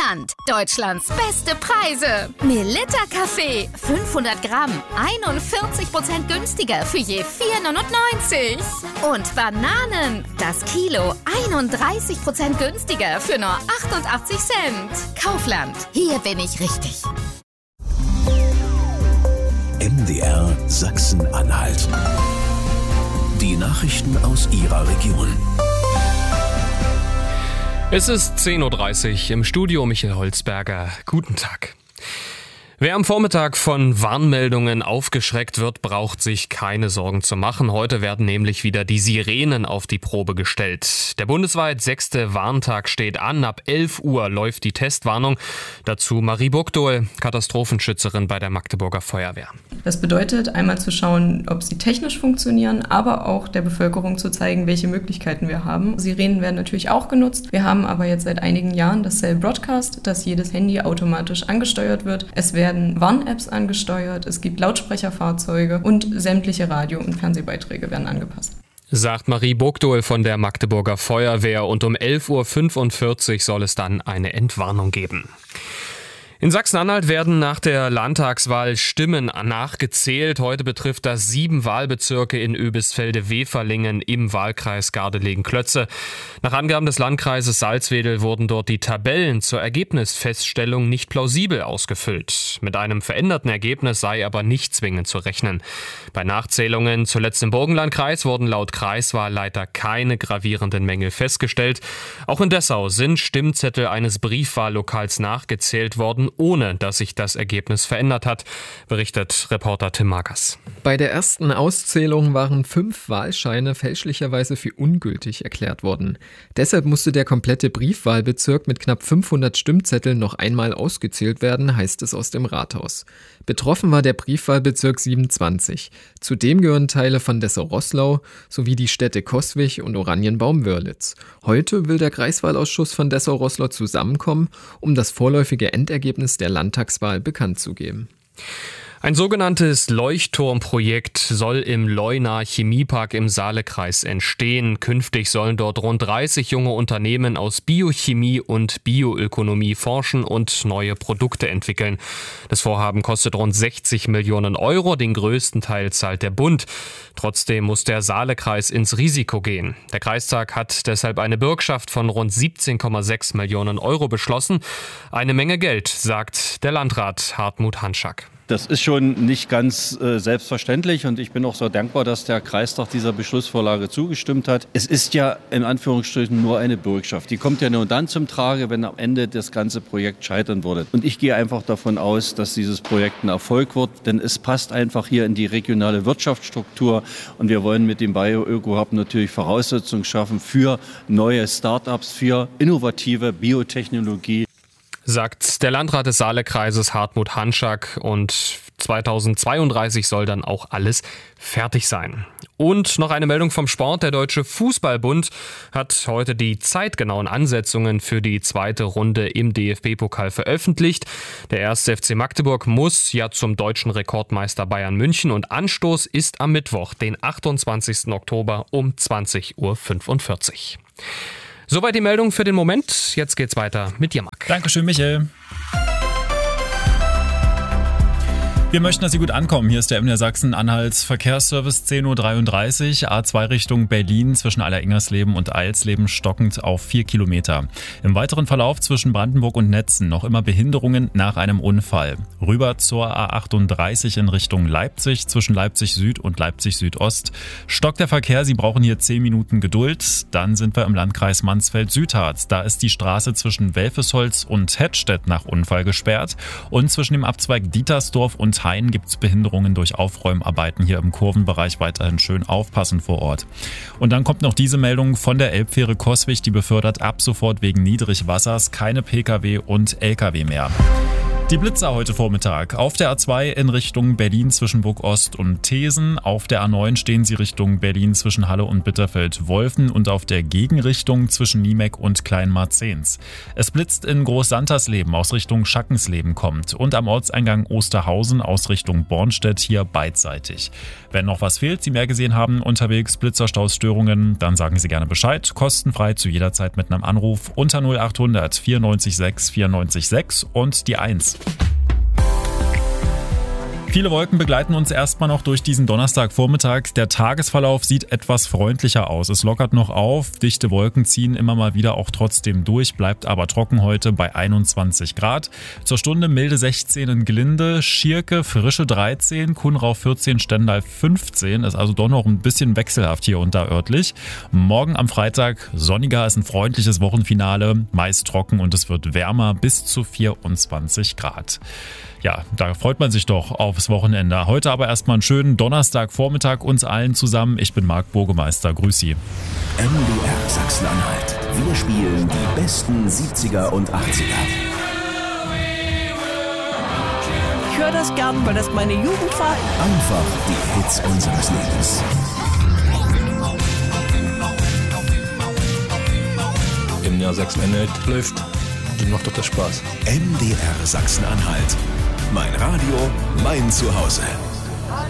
Kaufland. Deutschlands beste Preise. Melitta Kaffee, 500 Gramm, 41% günstiger für je 4,99. Und Bananen, das Kilo, 31% günstiger für nur 88 Cent. Kaufland, hier bin ich richtig. MDR Sachsen-Anhalt. Die Nachrichten aus Ihrer Region. Es ist 10.30 Uhr im Studio, Michael Holzberger. Guten Tag. Wer am Vormittag von Warnmeldungen aufgeschreckt wird, braucht sich keine Sorgen zu machen. Heute werden nämlich wieder die Sirenen auf die Probe gestellt. Der bundesweit 6. Warntag steht an. Ab 11 Uhr läuft die Testwarnung. Dazu Marie Burgdohl, Katastrophenschützerin bei der Magdeburger Feuerwehr. Das bedeutet, einmal zu schauen, ob sie technisch funktionieren, aber auch der Bevölkerung zu zeigen, welche Möglichkeiten wir haben. Sirenen werden natürlich auch genutzt. Wir haben aber jetzt seit einigen Jahren das Cell Broadcast, dass jedes Handy automatisch angesteuert wird. Es werden Warn-Apps angesteuert, es gibt Lautsprecherfahrzeuge und sämtliche Radio- und Fernsehbeiträge werden angepasst. Sagt Marie Burgdohl von der Magdeburger Feuerwehr, und um 11.45 Uhr soll es dann eine Entwarnung geben. In Sachsen-Anhalt werden nach der Landtagswahl Stimmen nachgezählt. Heute betrifft das 7 Wahlbezirke in Oebisfelde-Weferlingen im Wahlkreis Gardelegen-Klötze. Nach Angaben des Landkreises Salzwedel wurden dort die Tabellen zur Ergebnisfeststellung nicht plausibel ausgefüllt. Mit einem veränderten Ergebnis sei aber nicht zwingend zu rechnen. Bei Nachzählungen zuletzt im Burgenlandkreis wurden laut Kreiswahlleiter keine gravierenden Mängel festgestellt. Auch in Dessau sind Stimmzettel eines Briefwahllokals nachgezählt worden, ohne dass sich das Ergebnis verändert hat, berichtet Reporter Tim Magers. Bei der ersten Auszählung waren 5 Wahlscheine fälschlicherweise für ungültig erklärt worden. Deshalb musste der komplette Briefwahlbezirk mit knapp 500 Stimmzetteln noch einmal ausgezählt werden, heißt es aus dem Rathaus. Betroffen war der Briefwahlbezirk 27. Zudem gehören Teile von Dessau-Roßlau sowie die Städte Coswig und Oranienbaum-Wörlitz. Heute will der Kreiswahlausschuss von Dessau-Roßlau zusammenkommen, um das vorläufige Endergebnis der Landtagswahl bekannt zu geben. Ein sogenanntes Leuchtturmprojekt soll im Leuna Chemiepark im Saalekreis entstehen. Künftig sollen dort rund 30 junge Unternehmen aus Biochemie und Bioökonomie forschen und neue Produkte entwickeln. Das Vorhaben kostet rund 60 Millionen Euro. Den größten Teil zahlt der Bund. Trotzdem muss der Saalekreis ins Risiko gehen. Der Kreistag hat deshalb eine Bürgschaft von rund 17,6 Millionen Euro beschlossen. Eine Menge Geld, sagt der Landrat Hartmut Hanschak. Das ist schon nicht ganz selbstverständlich, und ich bin auch so dankbar, dass der Kreistag dieser Beschlussvorlage zugestimmt hat. Es ist ja in Anführungsstrichen nur eine Bürgschaft. Die kommt ja nur dann zum Trage, wenn am Ende das ganze Projekt scheitern würde. Und ich gehe einfach davon aus, dass dieses Projekt ein Erfolg wird, denn es passt einfach hier in die regionale Wirtschaftsstruktur, und wir wollen mit dem Bio-Öko-Hub natürlich Voraussetzungen schaffen für neue Start-ups, für innovative Biotechnologie. Sagt der Landrat des Saalekreises Hartmut Hanschak, und 2032 soll dann auch alles fertig sein. Und noch eine Meldung vom Sport. Der Deutsche Fußballbund hat heute die zeitgenauen Ansetzungen für die zweite Runde im DFB-Pokal veröffentlicht. Der 1. FC Magdeburg muss ja zum deutschen Rekordmeister Bayern München, und Anstoß ist am Mittwoch, den 28. Oktober um 20.45 Uhr. Soweit die Meldung für den Moment. Jetzt geht's weiter mit dir, Marc. Dankeschön, Michael. Wir möchten, dass Sie gut ankommen. Hier ist der MDR Sachsen-Anhalts Verkehrsservice, 10.33 Uhr, A2 Richtung Berlin zwischen Alleringmersleben und Eilsleben stockend auf 4 Kilometer. Im weiteren Verlauf zwischen Brandenburg und Netzen noch immer Behinderungen nach einem Unfall. Rüber zur A38 in Richtung Leipzig zwischen Leipzig Süd und Leipzig Südost. Stockt der Verkehr, Sie brauchen hier 10 Minuten Geduld. Dann sind wir im Landkreis Mansfeld-Südharz. Da ist die Straße zwischen Welfesholz und Hettstedt nach Unfall gesperrt. Und zwischen dem Abzweig Dietersdorf und Hain gibt es Behinderungen durch Aufräumarbeiten hier im Kurvenbereich. Weiterhin schön aufpassen vor Ort. Und dann kommt noch diese Meldung von der Elbfähre Coswig. Die befördert ab sofort wegen Niedrigwassers keine Pkw und Lkw mehr. Die Blitzer heute Vormittag. Auf der A2 in Richtung Berlin zwischen Burg-Ost und Thesen. Auf der A9 stehen sie Richtung Berlin zwischen Halle und Bitterfeld-Wolfen und auf der Gegenrichtung zwischen Niemeck und Kleinmarzens. Es blitzt in Groß-Santersleben aus Richtung Schackensleben kommt und am Ortseingang Osterhausen aus Richtung Bornstedt hier beidseitig. Wenn noch was fehlt, Sie mehr gesehen haben, unterwegs Blitzerstausstörungen, dann sagen Sie gerne Bescheid. Kostenfrei zu jeder Zeit mit einem Anruf unter 0800 94 6 94 6 und die 1. Viele Wolken begleiten uns erstmal noch durch diesen Donnerstagvormittag. Der Tagesverlauf sieht etwas freundlicher aus. Es lockert noch auf, dichte Wolken ziehen immer mal wieder auch trotzdem durch, bleibt aber trocken heute bei 21 Grad. Zur Stunde milde 16 in Glinde, Schierke frische 13, Kuhnrau 14, Stendal 15. Ist also doch noch ein bisschen wechselhaft hier unterörtlich. Morgen am Freitag sonniger, ist ein freundliches Wochenfinale, meist trocken und es wird wärmer bis zu 24 Grad. Ja, da freut man sich doch aufs Wochenende. Heute aber erstmal einen schönen Donnerstagvormittag uns allen zusammen. Ich bin Marc Burgemeister. Grüß Sie. MDR Sachsen-Anhalt. Wir spielen die besten 70er und 80er. Ich höre das gern, weil das meine Jugend war. Einfach die Hits unseres Lebens. MDR Sachsen-Anhalt läuft. Die macht doch das Spaß. MDR Sachsen-Anhalt. Mein Radio, mein Zuhause.